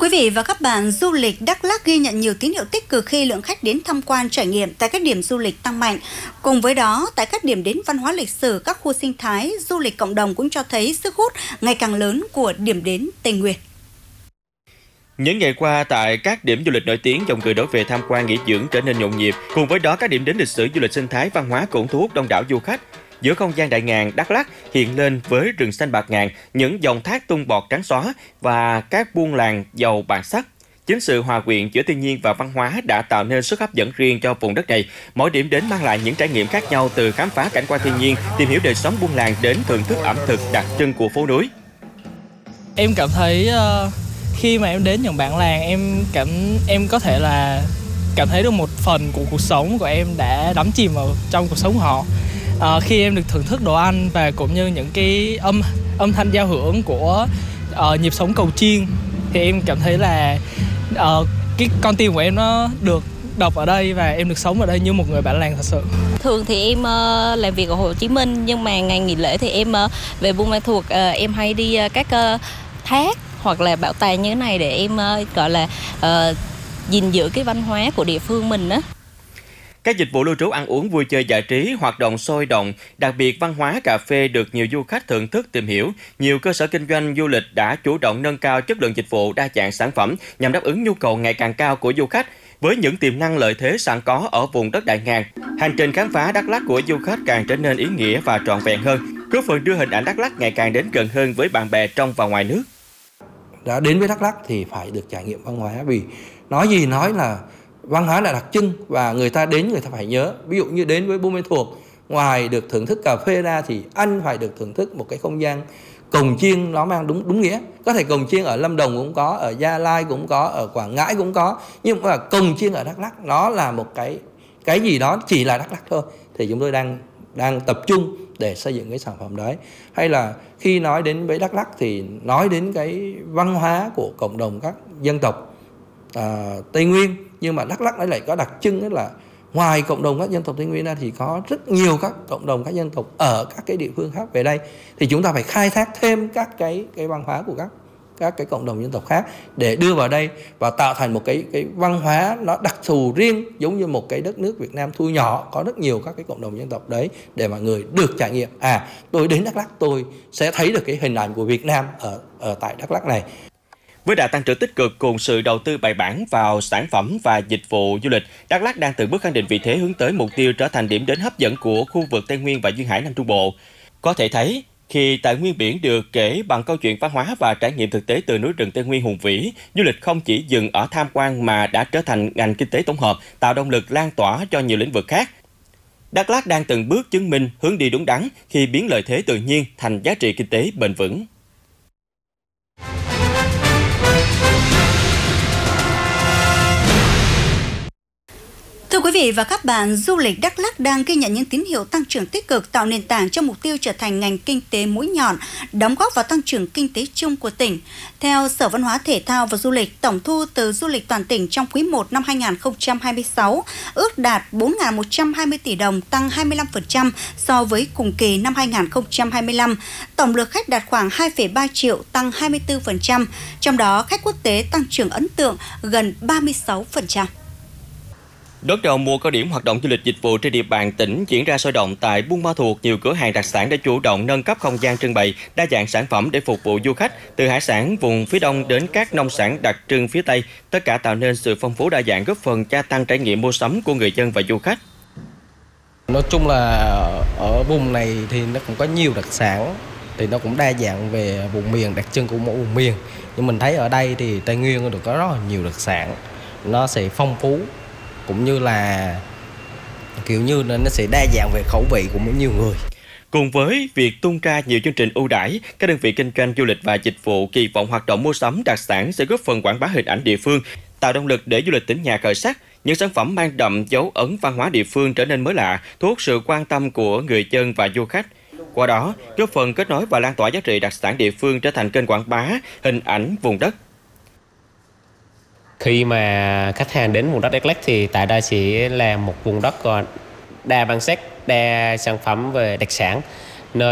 quý vị và các bạn, du lịch Đắk Lắk ghi nhận nhiều tín hiệu tích cực khi lượng khách đến tham quan trải nghiệm tại các điểm du lịch tăng mạnh. Cùng với đó, tại các điểm đến văn hóa lịch sử, các khu sinh thái, du lịch cộng đồng cũng cho thấy sức hút ngày càng lớn của điểm đến Tây Nguyên. Những ngày qua, tại các điểm du lịch nổi tiếng, dòng người đổ về tham quan nghỉ dưỡng trở nên nhộn nhịp. Cùng với đó, các điểm đến lịch sử, du lịch sinh thái, văn hóa cũng thu hút đông đảo du khách. Giữa không gian đại ngàn, Đắk Lắk hiện lên với rừng xanh bạt ngàn, những dòng thác tung bọt trắng xóa và các buôn làng giàu bản sắc. Chính sự hòa quyện giữa thiên nhiên và văn hóa đã tạo nên sức hấp dẫn riêng cho vùng đất này. Mỗi điểm đến mang lại những trải nghiệm khác nhau, từ khám phá cảnh quan thiên nhiên, tìm hiểu đời sống buôn làng đến thưởng thức ẩm thực đặc trưng của phố núi. Em cảm thấy khi mà em đến những bản làng, em có thể là cảm thấy được một phần của cuộc sống của em đã đắm chìm vào trong cuộc sống của họ. Khi em được thưởng thức đồ ăn và cũng như những cái âm thanh giao hưởng của nhịp sống cồng chiêng, thì em cảm thấy là cái con tim của em nó được đọc ở đây và em được sống ở đây như một người bản làng thật sự. Thường thì em làm việc ở Hồ Chí Minh, nhưng mà ngày nghỉ lễ thì em về Buôn Ma Thuột, em hay đi các thác hoặc là bảo tàng như thế này để em gọi là gìn giữ cái văn hóa của địa phương mình á. Các dịch vụ lưu trú, ăn uống, vui chơi giải trí hoạt động sôi động, đặc biệt văn hóa cà phê được nhiều du khách thưởng thức tìm hiểu. Nhiều cơ sở kinh doanh du lịch đã chủ động nâng cao chất lượng dịch vụ, đa dạng sản phẩm nhằm đáp ứng nhu cầu ngày càng cao của du khách. Với những tiềm năng lợi thế sẵn có ở vùng đất đại ngàn, hành trình khám phá Đắk Lắk của du khách càng trở nên ý nghĩa và trọn vẹn hơn, góp phần đưa hình ảnh Đắk Lắk ngày càng đến gần hơn với bạn bè trong và ngoài nước. Đã đến với Đắk Lắk thì phải được trải nghiệm văn hóa, vì nói gì nói là văn hóa là đặc trưng và người ta đến người ta phải nhớ. Ví dụ như đến với Buôn Ma Thuột, ngoài được thưởng thức cà phê ra thì anh phải được thưởng thức một cái không gian cồng chiêng, nó mang đúng nghĩa. Có thể cồng chiêng ở Lâm Đồng cũng có, ở Gia Lai cũng có, ở Quảng Ngãi cũng có, nhưng mà cồng chiêng ở Đắk Lắk nó là một cái gì đó chỉ là Đắk Lắk thôi. Thì chúng tôi đang tập trung để xây dựng cái sản phẩm đấy. Hay là khi nói đến với Đắk Lắk thì nói đến cái văn hóa của cộng đồng các dân tộc Tây Nguyên, nhưng mà Đắk Lắk nó lại có đặc trưng, đó là ngoài cộng đồng các dân tộc Tây Nguyên ra thì có rất nhiều các cộng đồng các dân tộc ở các cái địa phương khác về đây, thì chúng ta phải khai thác thêm các cái văn hóa của các cái cộng đồng dân tộc khác để đưa vào đây và tạo thành một cái văn hóa nó đặc thù riêng, giống như một cái đất nước Việt Nam thu nhỏ có rất nhiều các cái cộng đồng dân tộc đấy, để mọi người được trải nghiệm. Tôi đến Đắk Lắk tôi sẽ thấy được cái hình ảnh của Việt Nam ở tại Đắk Lắk này. Với đà tăng trưởng tích cực cùng sự đầu tư bài bản vào sản phẩm và dịch vụ du lịch, Đắk Lắk đang từng bước khẳng định vị thế, hướng tới mục tiêu trở thành điểm đến hấp dẫn của khu vực Tây Nguyên và duyên hải Nam Trung Bộ. Có thể thấy, khi tài nguyên biển được kể bằng câu chuyện văn hóa và trải nghiệm thực tế từ núi rừng Tây Nguyên hùng vĩ, du lịch không chỉ dừng ở tham quan mà đã trở thành ngành kinh tế tổng hợp, tạo động lực lan tỏa cho nhiều lĩnh vực khác. Đắk Lắk đang từng bước chứng minh hướng đi đúng đắn khi biến lợi thế tự nhiên thành giá trị kinh tế bền vững. Thưa quý vị và các bạn, du lịch Đắk Lắk đang ghi nhận những tín hiệu tăng trưởng tích cực, tạo nền tảng cho mục tiêu trở thành ngành kinh tế mũi nhọn, đóng góp vào tăng trưởng kinh tế chung của tỉnh. Theo Sở Văn hóa Thể thao và Du lịch, tổng thu từ du lịch toàn tỉnh trong quý 1 năm 2026 ước đạt 4.120 tỷ đồng, tăng 25% so với cùng kỳ năm 2025. Tổng lượt khách đạt khoảng 2,3 triệu, tăng 24%, trong đó khách quốc tế tăng trưởng ấn tượng gần 36%. Đón đầu mùa cao điểm hoạt động du lịch dịch vụ trên địa bàn tỉnh diễn ra sôi động tại Buôn Ma Thuột, nhiều cửa hàng đặc sản đã chủ động nâng cấp không gian trưng bày đa dạng sản phẩm để phục vụ du khách, từ hải sản vùng phía Đông đến các nông sản đặc trưng phía Tây, tất cả tạo nên sự phong phú đa dạng, góp phần gia tăng trải nghiệm mua sắm của người dân và du khách. Nói chung là ở vùng này thì nó cũng có nhiều đặc sản, thì nó cũng đa dạng về vùng miền, đặc trưng của mỗi vùng miền. Nhưng mình thấy ở đây thì Tây Nguyên được có rất là nhiều đặc sản, nó sẽ phong phú, cũng như là kiểu như nó sẽ đa dạng về khẩu vị của nhiều người. Cùng với việc tung ra nhiều chương trình ưu đãi, các đơn vị kinh doanh du lịch và dịch vụ kỳ vọng hoạt động mua sắm đặc sản sẽ góp phần quảng bá hình ảnh địa phương, tạo động lực để du lịch tỉnh nhà khởi sắc. Những sản phẩm mang đậm dấu ấn văn hóa địa phương trở nên mới lạ, thu hút sự quan tâm của người dân và du khách. Qua đó, góp phần kết nối và lan tỏa giá trị đặc sản địa phương, trở thành kênh quảng bá hình ảnh vùng đất. Khi mà khách hàng đến vùng đất Đắk Lắk thì tại đây sẽ là một vùng đất đa bản sắc, đa sản phẩm về đặc sản.